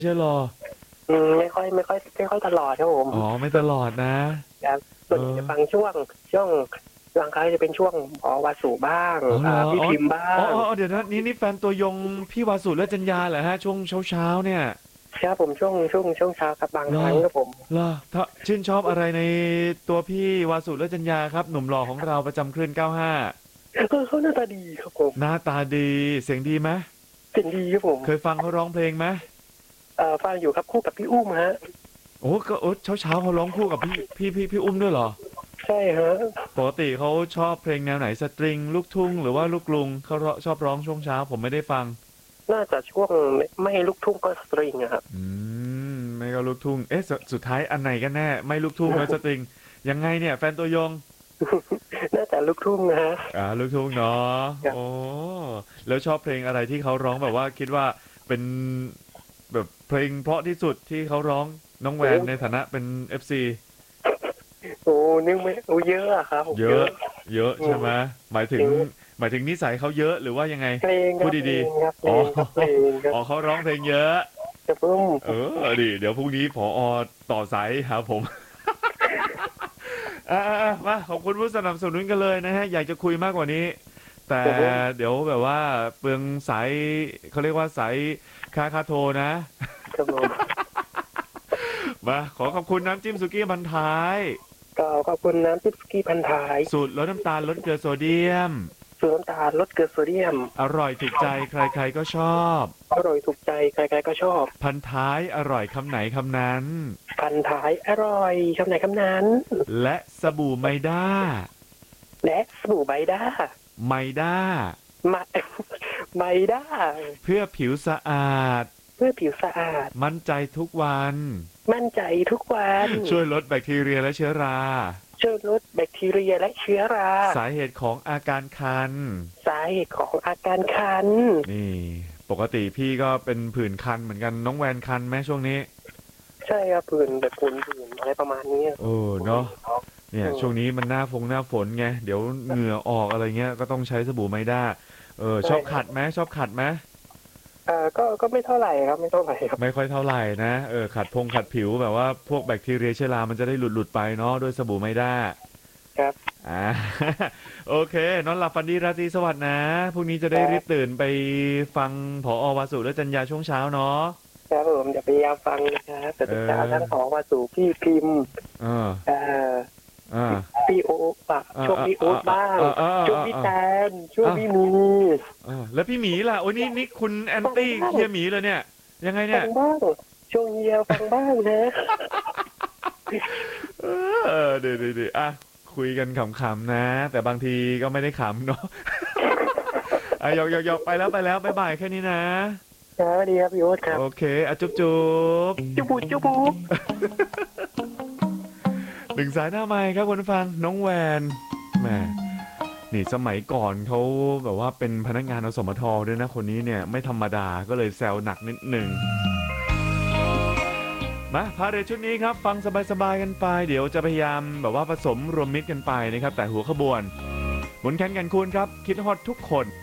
ใช่หรอไม่ค่อยตลอดครับผมอ๋อไม่ตลอดนะครับส่วนใหญ่จะฟังช่วงบางครั้งจะเป็นช่วงวาสุบ้างอ๋อเหรอพี่อ๋อพิมพ์บ้างอ๋ออ๋อเดี๋ยวนะนี่แฟนตัวยงพี่วาสุและจัญญาเหรอฮะช่วงเช้าเนี่ยครับผมช่วงเช้าครับบางเหรอครั้งครับผมเหรอถ้าชื่นชอบอะไรในตัวพี่วาสุและจัญญาครับหนุ่มหล่อของเราประจำคลื่น95 เขาหน้าตาดีครับผมหน้าตาดีเสียงดีไหมเสียงดีครับผมเคยฟังเขาร้องเพลงไหมฟังอยู่ครับคู่กับพี่อุ้มฮะโอ้ก็เช้าเขาร้องคู่กับพี่อุ้มด้วยเหรอใช่ฮะปกติเขาชอบเพลงแนวไหนสตริงลูกทุ่งหรือว่าลูกกรุงเขาชอบร้องช่วงเช้าผมไม่ได้ฟังน่าจะช่วงไม่ลูกทุ่งก็สตริงอะครับอืไม่ก็ลูกทุ่งเอ๊ะสุดท้ายอันไหนกันแน่ไม่ลูกทุ่งแล้วสตริงยังไงเนี่ยแฟนตัวยงน่าจะลูกทุ่งนะฮะลูกทุ่งเนาะครับโอ้แล้วชอบเพลงอะไรที่เขาร้องแบบว่าคิดว่าเป็นแบบเพลงเพราะที่สุดที่เขาร้องน้องแวโอ้นในฐานะเป็น FC โอ้นึกไม่โอ้เยอะอะครับผมเยอะเยอะเยอะอืมใช่ไหมหมายถึงจริงนิสัยเขาเยอะหรือว่ายังไงเพลงคพูดรับเพลดีงครับๆอ๋อเพลงครับเพลงครับเขาร้องเพลงเยอะจะเพิ่มดิเดี๋ยวพรุ่งนี้ผอต่อสายหาผม มาขอบคุณผู้สนับสนุนกันเลยนะฮะอยากจะคุยมากกว่านี้แต่จะเพิ่มเดี๋ยวแบบว่าเปลืองสายเขาเรียกว่าสายคาโทรนะครับผมมาขอขอบคุณน้ำจิ้มสุกี้พันท้ายก็ขอบคุณน้ำจิ๊บสกี้พันท้ายสูตรลดน้ำตาลลดเกลือโซเดียมสูตรน้ำตาลลดเกลือโซเดียมอร่อยถูกใจใครๆก็ชอบอร่อยถูกใจใครๆก็ชอบพันท้ายอร่อยคำไหนคำนั้นพันท้ายอร่อยคำไหนคำนั้นและสบู่ไมด้าและสบู่ไบด้าไมด้าไมไมด้าเพื่อผิวสะอาดเพื่อผิวสะอาดมั่นใจทุกวันมั่นใจทุกวันช่วยลดแบคทีเรียและเชื้อราช่วยลดแบคทีเรียและเชื้อราสาเหตุของอาการคันสาเหตุของอาการคันนี่ปกติพี่ก็เป็นผื่นคันเหมือนกันน้องแวนคันไหมช่วงนี้ใช่ครับผื่นแบบผื่นอะไรประมาณนี้โอ้เนาะเนี่ยช่วงนี้มันหน้าฝนไงเดี๋ยวเหงื่อออกอะไรเงี้ยก็ต้องใช้สบู่ไมด้าชอบขัดไหมชอบขัดไหมก็ไม่เท่าไหร่ครับไม่เท่าไหร่ครับไม่ค่อยเท่าไหร่นะขัดผิวแบบว่าพวกแบคทีเรียเชื้อรามันจะได้หลุดไปเนาะด้วยสบู่ไมด้าครับอ่าโอเคนอนหลับฝันดีราตรีสวัสดิ์นะพรุ่งนี้จะได้รีบตื่นไปฟังผอวาสุและจัญญาช่วงเช้าเนาะครับผมจะพยายามฟังนะครับแต่เอติดตามทั้งขอองมาสู่พี่พิมพ์เออเอ่ออ่าพี่โอ๊ตอะช่วงพี่โอ๊ตบ้างช่วงพี่แตนช่วงพี่มีแล้วพี่หมีล่ะโอ้ยนี่คุณแอนฟังตี้บ้างเฮียหมีเลยเนี่ยยังไงเนี่ยฟังบ้างช่วงเยียวฟังบ้างนะเดี๋ยวคุยกันขำๆนะ แต่บางทีก็ไม่ได้ขำเนาะหยอกไปแล้วบ๊ายบายแค่นี้นะครับดีครับพี่โอ๊ตครับโอเคจุ๊บจุบุจุบุหนึ่งสายหน้าไมค์ครับคุณฟังน้องแวนแหมนี่สมัยก่อนเขาแบบว่าเป็นพนักงานอสมทด้วยนะคนนี้เนี่ยไม่ธรรมดาก็เลยแซวหนักนิดหนึ่งมาพาเรทชุดนี้ครับฟังสบายๆกันไปเดี๋ยวจะพยายามแบบว่าผสมรวมมิตรกันไปนะครับแต่หัวขบวนหมุนแขนกันคูณครับคิดฮอตทุกคน